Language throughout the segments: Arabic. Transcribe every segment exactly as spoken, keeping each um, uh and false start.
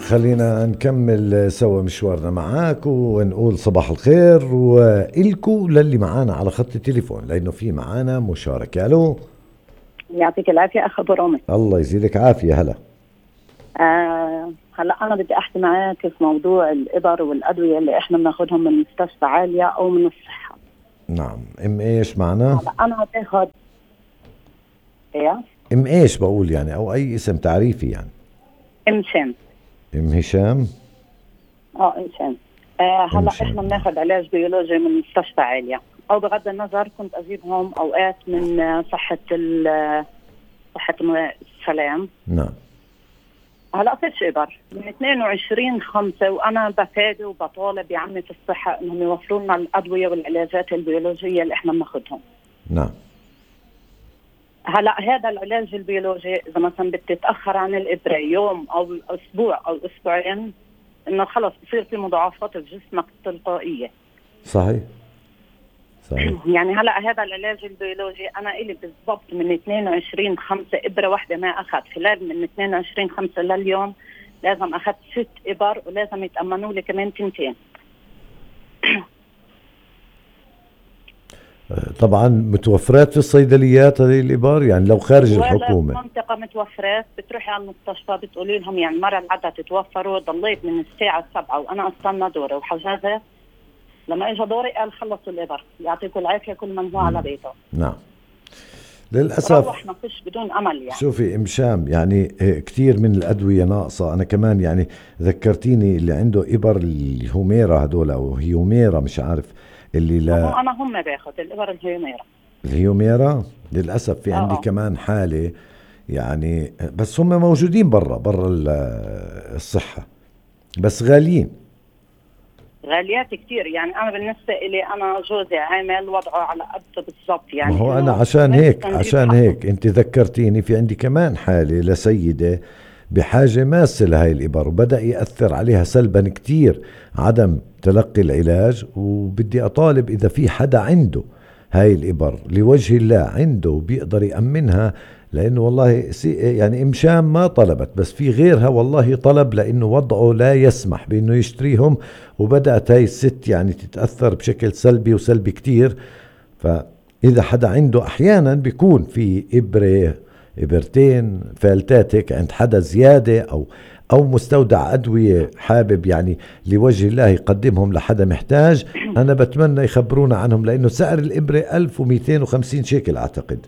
خلينا نكمل سوا مشوارنا معاك ونقول صباح الخير وإلكو للي معانا على خط التليفون، لأنه في معانا مشاركة. ألو، يعطيك العافية أخ أبو رامي. الله يزيدك عافية. هلا. آه هلا أنا بدي أحكي معاك في موضوع الإبر والأدوية اللي إحنا بناخدهم من مستشفى عالية أو من الصحة. نعم. ام ايش معنا؟ هلا أنا باخد إيه؟ ام ايش بقول يعني، أو أي اسم تعريفي يعني. ام شام. ام هشام. اه ام شام. آه ام هلا شام. إحنا بناخد علاج بيولوجي من مستشفى عالية، أو بغض النظر كنت أجيبهم أوقات من آه، صحة ال صحة السلام. نعم. هلا فيش إبر من اثنين وعشرين خمسة، وأنا بفادي وبطالب بعامة الصحة إنهم يوفروا لنا الأدوية والعلاجات البيولوجية اللي إحنا بناخدهم. نعم. هلا هذا العلاج البيولوجي إذا مثلا بتتأخر عن الإبرة يوم أو أسبوع أو أسبوعين، إنه خلص بصير في مضاعفات في جسمك التلقائية. صحيح صحيح. يعني هلا هذا العلاج البيولوجي أنا إلي بالضبط من اثنين وعشرين خمسة إبرة واحدة ما أخذ، خلال من اثنين وعشرين خمسة لليوم لازم أخذ ست إبر، ولازم يتأمنوا لي كمان تنتين. طبعا متوفرات في الصيدليات هذه الإبار، يعني لو خارج ولا الحكومة. منطقة متوفرات، بتروحي على المستشفى بتقولي لهم يعني مرة العادة تتوفروا، ضليت من الساعة السبعة وأنا أستنى دوري وحجازة، لما إجا دوري قال خلصوا الإبر، يعطيكم العافية كل من هو على بيته. نعم. للأسف روح ما فيش بدون أمل يعني. شوفي إمشام، يعني كتير من الأدوية ناقصة. أنا كمان يعني ذكرتيني اللي عنده إبر الهوميرا هدول أو هيوميرا مش عارف اللي لا. أنا هم باخد الإبر الهيوميرا. الهيوميرا للأسف في عندي آه. كمان حالة يعني، بس هم موجودين برا برا الصحة بس غاليين. غاليات كتير يعني. أنا بالنسبة إلي أنا جوزي عامل وضعه على قده بالضبط يعني. ما هو أنا إنه عشان هيك نجيب عشان حقه. هيك أنت ذكرتيني في عندي كمان حالة لسيدة بحاجة ماسة لهاي الإبر، وبدأ يأثر عليها سلبا كتير عدم تلقي العلاج. وبدي أطالب إذا في حدا عنده هاي الإبر لوجه الله عنده بيقدر يأمنها، لأنه والله يعني إمشام ما طلبت، بس في غيرها والله طلب، لأنه وضعه لا يسمح بأنه يشتريهم، وبدأت هاي الست يعني تتأثر بشكل سلبي وسلبي كتير. فإذا حدا عنده أحيانا بيكون في إبرة إبرتين فالتات هيك عند حدا زيادة، أو أو مستودع أدوية حابب يعني لوجه الله يقدمهم لحدا محتاج، أنا بتمنى يخبرونا عنهم، لأنه سعر الإبرة ألف ومئتين وخمسين شيكل أعتقد.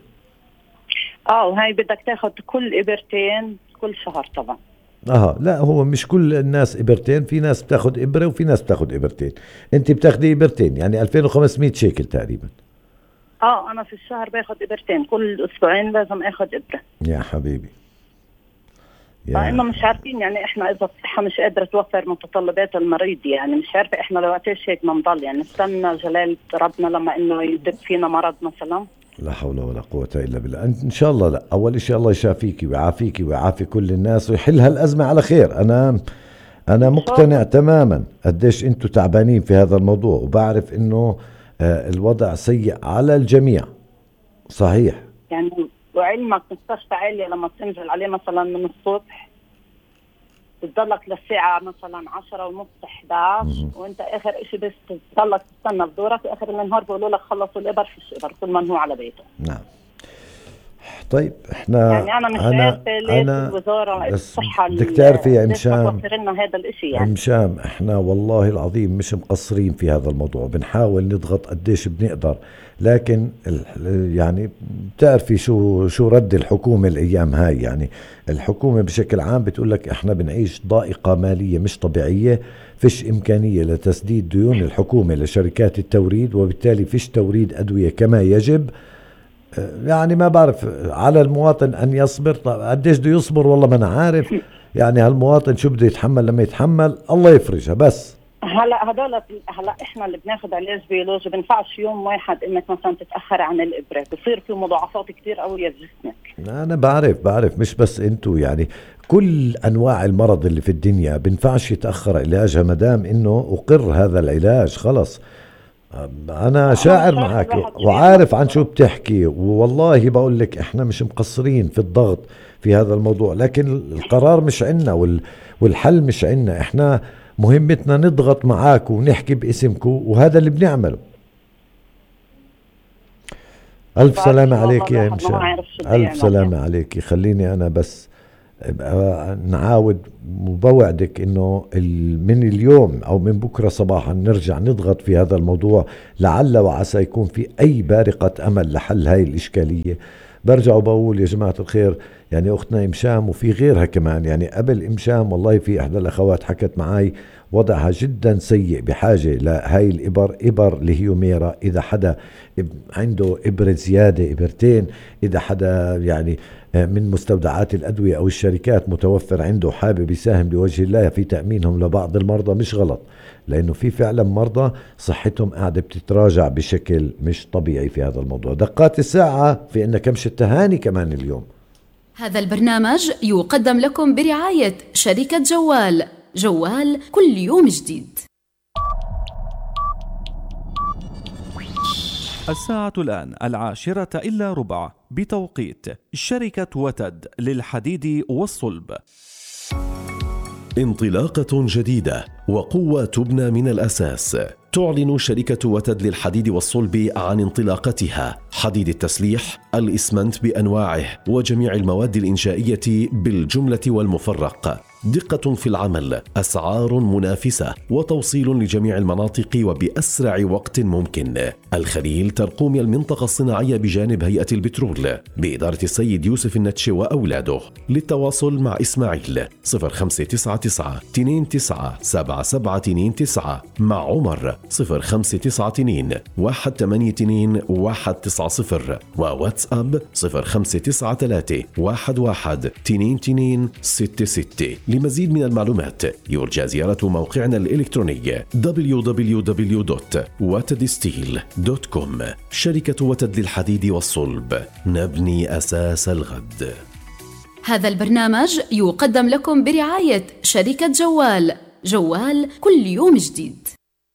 اه وهي بدك تاخد كل إبرتين كل شهر طبعا. اه لا، هو مش كل الناس إبرتين، في ناس بتاخد إبرة وفي ناس بتاخد إبرتين. انت بتاخدي إبرتين يعني ألفين وخمسمئة شيكل تقريبا. اه انا في الشهر باخد إبرتين، كل اسبوعين لازم اخد إبرة. يا حبيبي فإنه مش عارفين يعني احنا اذا الصحة مش قادرة توفر متطلبات المريض، يعني مش عارفة احنا لو قديش هيك بنضل يعني نستنى جلالة ربنا لما انه يدب فينا مرض مثلا. لا حول ولا قوة إلا بالله. إن شاء الله. لا، أول إشي الله يشافيكي ويعافيكي ويعافي كل الناس ويحل هالأزمة على خير. أنا أنا مقتنع تماما قديش أنتوا تعبانين في هذا الموضوع، وبعرف إنه آه الوضع سيء على الجميع. صحيح يعني. وعلمك مستشفى عالية لما بتنزل عليه مثلا من الصبح بتضلك للساعة مثلا عشرة ونص إحدى عشر، وانت اخر اشي بس تضلك تستنى بدورك، واخر النهار بيقولوا لك خلصوا الإبر في الإبر كل من هو على بيته. نعم. طيب احنا يعني انا مش أنا عارفه ليش أنا الوزاره بس الصحه بدك تعرفي يا ليش ما إمشام، توفر لنا هذا الاشي يعني. إمشام احنا والله العظيم مش مقصرين في هذا الموضوع، بنحاول نضغط قديش بنقدر، لكن ال- يعني بتعرفي شو شو رد الحكومة الأيام هاي. يعني الحكومة بشكل عام بتقول لك احنا بنعيش ضائقة مالية مش طبيعية، فيش إمكانية لتسديد ديون الحكومة لشركات التوريد، وبالتالي فيش توريد أدوية كما يجب. يعني ما بعرف على المواطن أن يصبر. طب قديش بده يصبر والله ما أنا عارف. يعني هالمواطن شو بده يتحمل؟ لما يتحمل الله يفرجها. بس هلا هدول هلا احنا اللي بناخذ علاج بيولوجي بنفعش يوم واحد انك مثلا تتاخر عن الابره، بصير في مضاعفات كثير قويه بجسمك. أنا بعرف بعرف مش بس أنتوا، يعني كل أنواع المرض اللي في الدنيا بنفعش يتأخر علاجها مدام إنه أقر هذا العلاج خلص. أنا شاعر معك وعارف عن شو بتحكي، والله بقول لك إحنا مش مقصرين في الضغط في هذا الموضوع، لكن القرار مش عنا، وال والحل مش عنا، احنا مهمتنا نضغط معاكم ونحكي باسمكم، وهذا اللي بنعمله. ألف سلامة عليك يا إمشان، ألف سلامة عليك. خليني أنا بس نعاود وبوعدك إنه من اليوم أو من بكرة صباحا نرجع نضغط في هذا الموضوع، لعل وعسى يكون في أي بارقة أمل لحل هاي الإشكالية. برجع وبقول يا جماعة الخير، يعني أختنا إمشام وفي غيرها كمان، يعني قبل إمشام والله في إحدى الأخوات حكت معاي وضعها جدا سيء، بحاجة لهاي الإبر، إبر لهيوميرا. إذا حدا عنده إبرة زيادة، إبرتين، إذا حدا يعني من مستودعات الأدوية أو الشركات متوفر عنده حابب يساهم لوجه الله في تأمينهم لبعض المرضى، مش غلط، لأنه في فعلا مرضى صحتهم قاعدة بتتراجع بشكل مش طبيعي في هذا الموضوع. دقات الساعة في إن كمش التهاني كمان اليوم. هذا البرنامج يقدم لكم برعاية شركة جوال. جوال كل يوم جديد. الساعة الآن العاشرة إلا ربع بتوقيت شركة وتد للحديد والصلب. انطلاقة جديدة وقوة تبنى من الأساس. تعلن شركة وتد للحديد والصلب عن انطلاقتها. حديد التسليح، الإسمنت بأنواعه وجميع المواد الإنشائية بالجملة والمفرق. دقة في العمل، أسعار منافسة، وتوصيل لجميع المناطق وبأسرع وقت ممكن. الخليل ترقوم المنطقة الصناعية بجانب هيئة البترول بإدارة السيد يوسف النتشي وأولاده. للتواصل مع إسماعيل صفر خمسة تسعة تسعة اثنين تسعة سبعة سبعة اثنين تسعة، مع عمر صفر خمسة تسعة اثنين واحد ثمانية اثنين واحد تسعة صفر، وواتساب صفر خمسة تسعة ثلاثة واحد واحد اثنين اثنين ستة ستة. لمزيد من المعلومات يرجى زيارة موقعنا الإلكتروني دبليو دبليو دبليو دوت وتد ستيل دوت كوم. شركة وتد للحديد والصلب، نبني أساس الغد. هذا البرنامج يقدم لكم برعاية شركة جوال. جوال كل يوم جديد.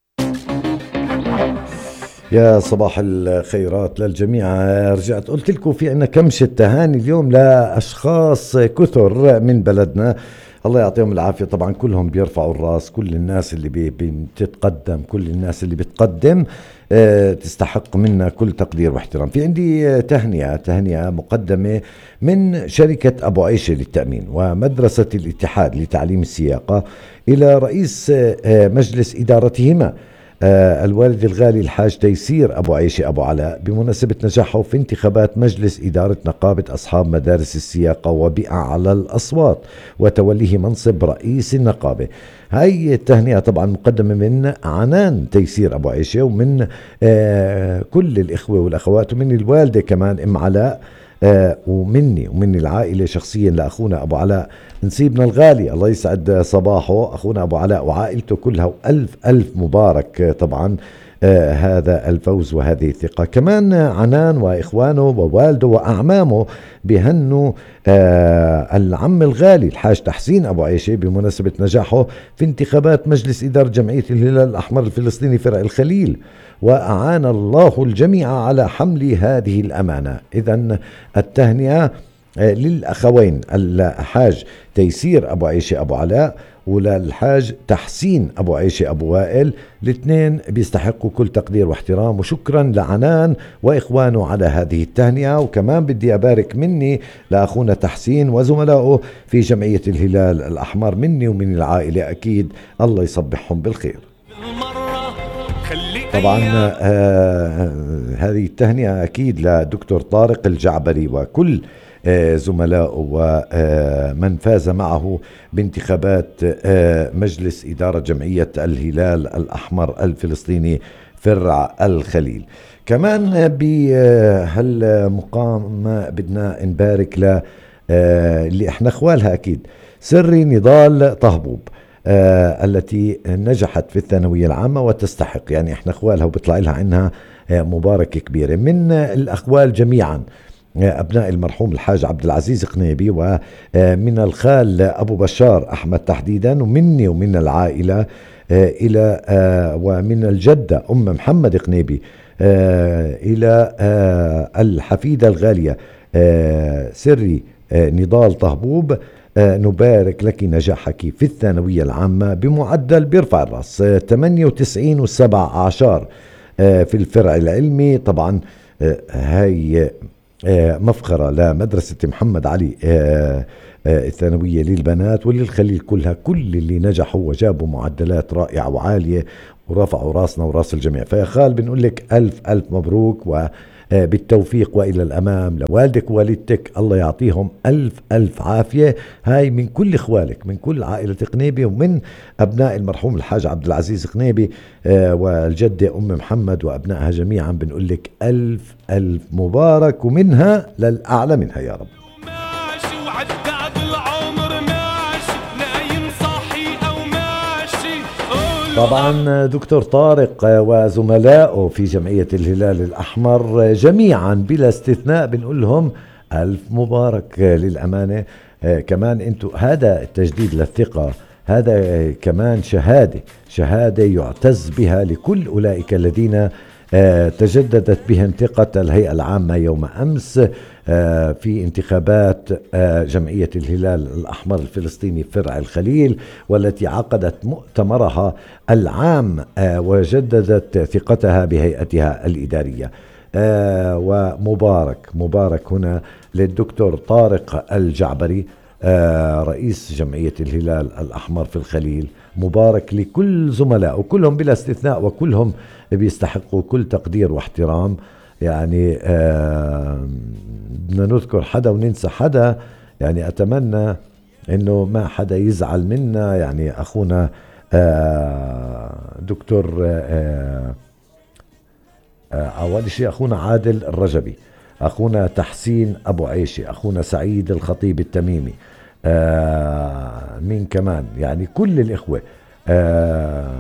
يا صباح الخيرات للجميع. رجعت قلت لكم في عنا كمشة تهاني اليوم لأشخاص كثر من بلدنا، الله يعطيهم العافية. طبعا كلهم بيرفعوا الراس، كل الناس اللي بتتقدم، كل الناس اللي بتقدم اه تستحق منا كل تقدير واحترام. في عندي تهنئة تهنئة مقدمة من شركة أبو عيشة للتأمين ومدرسة الاتحاد لتعليم السياقة إلى رئيس اه مجلس إدارتهما آه الوالد الغالي الحاج تيسير أبو عيشة أبو علاء، بمناسبة نجاحه في انتخابات مجلس إدارة نقابة أصحاب مدارس السياقة وبأعلى الأصوات وتوليه منصب رئيس النقابة. هاي التهنئة طبعا مقدمة من عنان تيسير أبو عيشة ومن آه كل الإخوة والأخوات ومن الوالدة كمان أم علاء آه ومني ومن العائلة شخصيا لأخونا أبو علاء نسيبنا الغالي، الله يسعد صباحه، أخونا أبو علاء وعائلته كلها، وألف ألف مبارك طبعا آه هذا الفوز وهذه الثقة. كمان عنان وإخوانه ووالده وأعمامه بهنوا آه العم الغالي الحاج تحسين أبو عيشة بمناسبة نجاحه في انتخابات مجلس إدارة جمعية الهلال الأحمر الفلسطيني فرع الخليل، وأعان الله الجميع على حمل هذه الأمانة. إذن التهنئة للأخوين الحاج تيسير أبو عيشة أبو علاء وللحاج تحسين أبو عيشة أبو وائل، الاثنين بيستحقوا كل تقدير واحترام. وشكرا لعنان وإخوانه على هذه التهنئة. وكمان بدي أبارك مني لأخونا تحسين وزملائه في جمعية الهلال الأحمر، مني ومن العائلة أكيد، الله يصبحهم بالخير. طبعا آه هذه التهنئة أكيد لدكتور طارق الجعبري وكل آه زملائه ومن فاز معه بانتخابات آه مجلس إدارة جمعية الهلال الأحمر الفلسطيني فرع الخليل. كمان بهالمقام بدنا نبارك ل آه اللي احنا اخوالها أكيد، سري نضال طهبوب آه التي نجحت في الثانوية العامة وتستحق، يعني احنا اخوالها وبيطلع لها عنها آه مباركة كبيرة. من الأخوال جميعا آه أبناء المرحوم الحاج عبد العزيز قنيبي، ومن الخال أبو بشار أحمد تحديدا، ومني ومن العائلة آه إلى آه ومن الجدة أم محمد قنيبي آه إلى آه الحفيدة الغالية آه سري آه نضال طهبوب، آه نبارك لك نجاحك في الثانوية العامة بمعدل بيرفع الرأس آه ثمانية وتسعين وسبعة عشر آه في الفرع العلمي. طبعا آه هاي آه مفخرة لمدرسة محمد علي آه آه الثانوية للبنات وللخليل كلها. كل اللي نجحوا وجابوا معدلات رائعة وعالية ورفعوا راسنا وراس الجميع. فيا خال بنقول لك ألف ألف مبروك وبالتوفيق وإلى الأمام لوالدك ووالدتك، الله يعطيهم ألف ألف عافية. هاي من كل إخوالك، من كل عائلة قنيبي ومن أبناء المرحوم الحاج عبد العزيز قنيبي والجدة أم محمد وأبنائها جميعا. بنقول لك ألف ألف مبارك ومنها للأعلى منها يا رب. طبعا دكتور طارق وزملائه في جمعية الهلال الأحمر جميعا بلا استثناء بنقول لهم ألف مبارك للأمانة. كمان انتو هذا التجديد للثقة، هذا كمان شهادة شهادة يعتز بها لكل أولئك الذين تجددت بهم ثقة الهيئة العامة يوم أمس في انتخابات جمعية الهلال الأحمر الفلسطيني فرع الخليل، والتي عقدت مؤتمرها العام وجددت ثقتها بهيئتها الإدارية. ومبارك مبارك هنا للدكتور طارق الجعبري رئيس جمعية الهلال الأحمر في الخليل. مبارك لكل زملاء وكلهم بلا استثناء، وكلهم بيستحقوا كل تقدير واحترام. يعني آه بدنا نذكر حدا وننسى حدا، يعني أتمنى إنه ما حدا يزعل منا. يعني أخونا آه دكتور آه آه أول شيء أخونا عادل الرجبي، أخونا تحسين أبو عيشي، أخونا سعيد الخطيب التميمي، آه مين كمان، يعني كل الإخوة آه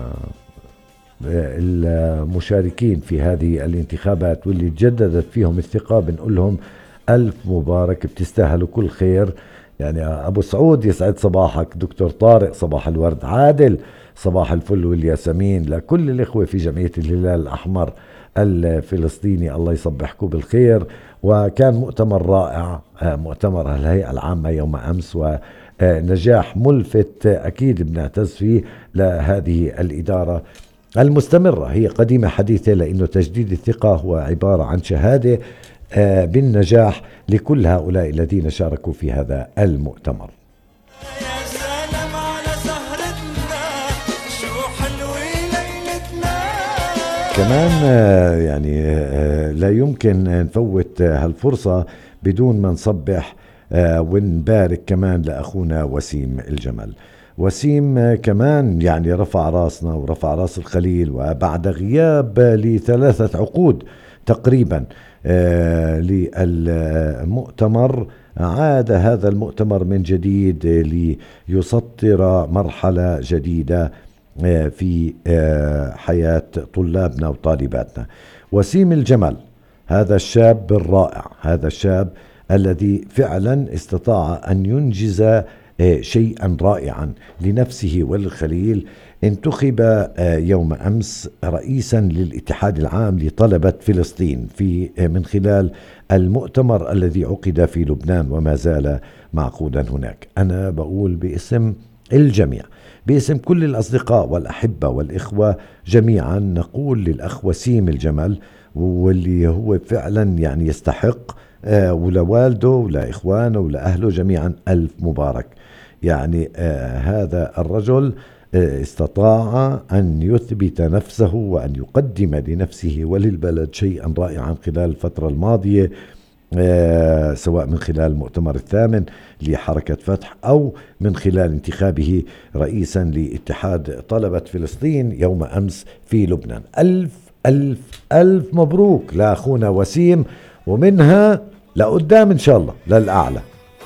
المشاركين في هذه الانتخابات واللي تجددت فيهم الثقة. بنقول لهم ألف مبارك، بتستاهلوا كل خير. يعني أبو سعود يسعد صباحك، دكتور طارق صباح الورد، عادل صباح الفل والياسمين، لكل الإخوة في جمعية الهلال الأحمر الفلسطيني الله يصبحكم بالخير. وكان مؤتمر رائع، مؤتمر الهيئة العامة يوم أمس، ونجاح ملفت أكيد بنعتز فيه لهذه الإدارة المستمرة. هي قديمة حديثة، لأنه تجديد الثقة هو عبارة عن شهادة بالنجاح لكل هؤلاء الذين شاركوا في هذا المؤتمر. يا سلام على سهرتنا، شو حلوة ليلتنا. كمان يعني لا يمكن نفوت هالفرصة بدون ما نصبح ونبارك كمان لأخونا وسيم الجمل. وسيم كمان يعني رفع راسنا ورفع راس الخليل، وبعد غياب لثلاثة عقود تقريبا آه للمؤتمر عاد هذا المؤتمر من جديد ليسطر مرحلة جديدة آه في آه حياة طلابنا وطالباتنا. وسيم الجمل هذا الشاب الرائع، هذا الشاب الذي فعلا استطاع أن ينجز شيئا رائعا لنفسه وللخليل. انتخب يوم أمس رئيسا للاتحاد العام لطلبة فلسطين في من خلال المؤتمر الذي عقد في لبنان وما زال معقودا هناك. أنا بقول باسم الجميع، باسم كل الأصدقاء والأحبة والإخوة جميعا، نقول للأخ وسيم الجمل، واللي هو فعلا يعني يستحق، ولوالده ولإخوانه ولأهله جميعا ألف مبارك. يعني آه هذا الرجل آه استطاع أن يثبت نفسه وأن يقدم لنفسه وللبلد شيئا رائعا خلال الفترة الماضية، آه سواء من خلال المؤتمر الثامن لحركة فتح أو من خلال انتخابه رئيسا لاتحاد طلبة فلسطين يوم أمس في لبنان. ألف ألف ألف مبروك لأخونا وسيم، ومنها لقدام إن شاء الله للأعلى.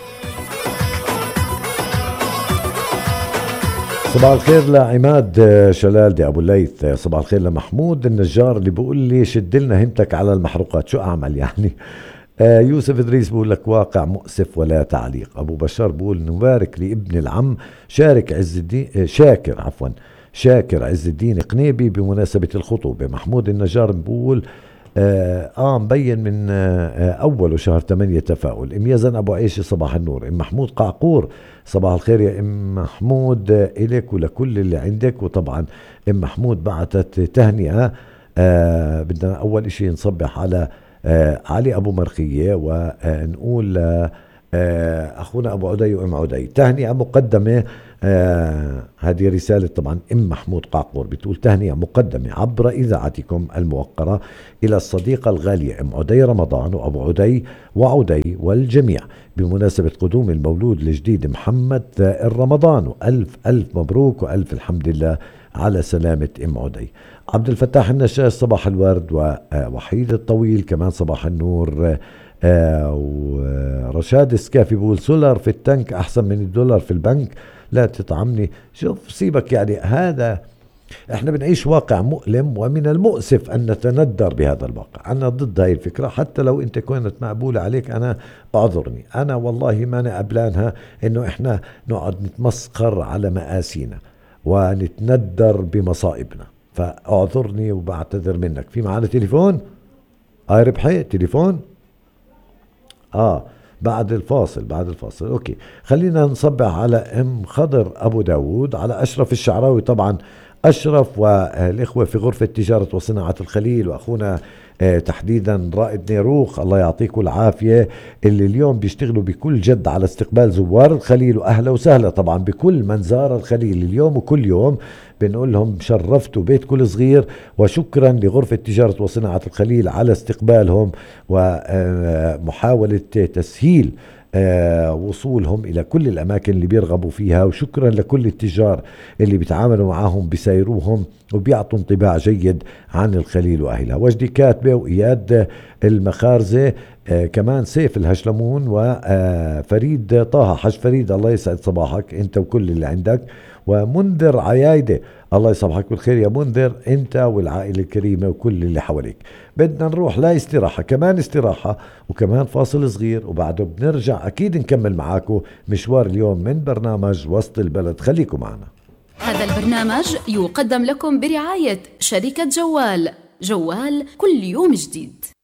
صباح الخير لعماد شلال دي أبو الليث، صباح الخير لمحمود النجار اللي بيقول لي شد لنا همتك على المحروقات، شو أعمل يعني. آه يوسف إدريس بيقول لك واقع مؤسف ولا تعليق. أبو بشار بيقول نبارك لابن العم شارك عز الدين آه شاكر عفوا شاكر عز الدين قنيبي بمناسبة الخطوبة. محمود النجار بيقول آه, اه مبين من آه اول شهر ثمانية تفاؤل. ام يزن ابو عيشة صباح النور. ام محمود قعقور صباح الخير يا ام محمود، آه الك ولكل اللي عندك. وطبعا ام محمود بعتت تهنئة. آه بدنا اول اشي نصبح على آه علي ابو مرخية ونقول آه آه اخونا ابو عدي وام عدي تهنئة مقدمة. آه هذه رسالة طبعا ام محمود قعقور بتقول تهنئة مقدمة عبر اذاعتكم الموقرة الى الصديقة الغالية ام عدي رمضان وابو عدي وعدي والجميع بمناسبة قدوم المولود الجديد محمد ثائر رمضان، والف الف مبروك والف الحمد لله على سلامة ام عدي. عبد الفتاح النشاش صباح الورد، ووحيد الطويل كمان صباح النور. آه ورشاد السكافي بيقول سولار في التنك احسن من الدولار في البنك، لا تطعمني. شوف سيبك، يعني هذا احنا بنعيش واقع مؤلم، ومن المؤسف ان نتندر بهذا الواقع. انا ضد هاي الفكرة، حتى لو انت كانت مقبولة عليك انا اعذرني، انا والله ما انا قبلانها انه احنا نقعد نتمسخر على مآسينا ونتندر بمصائبنا، فاعذرني وبعتذر منك. في معنا تليفون؟ اي ربحي تليفون اه بعد الفاصل بعد الفاصل اوكي. خلينا نصبح على ام خضر ابو داود، على اشرف الشعراوي طبعا، اشرف والاخوه في غرفه تجاره وصناعه الخليل، واخونا آه تحديدا رائد نيروخ الله يعطيكم العافيه، اللي اليوم بيشتغلوا بكل جد على استقبال زوار الخليل. واهلا وسهلا طبعا بكل من زار الخليل اليوم وكل يوم، بنقول لهم شرفتوا بيت كل صغير. وشكرا لغرفة تجارة وصناعة الخليل على استقبالهم ومحاولة تسهيل وصولهم إلى كل الأماكن اللي بيرغبوا فيها. وشكرا لكل التجار اللي بيتعاملوا معهم بيسيروهم وبيعطوا انطباع جيد عن الخليل وأهلها. وجدي كاتبة وإياد المخارزة، آه كمان سيف الهشلمون وفريد طه حج فريد الله يسعد صباحك انت وكل اللي عندك. ومنذر عيايدة الله يصبحك بالخير يا منذر انت والعائلة الكريمة وكل اللي حواليك. بدنا نروح لا استراحة، كمان استراحة وكمان فاصل صغير، وبعده بنرجع اكيد نكمل معاكم مشوار اليوم من برنامج وسط البلد. خليكم معنا. هذا البرنامج يقدم لكم برعاية شركة جوال، جوال كل يوم جديد.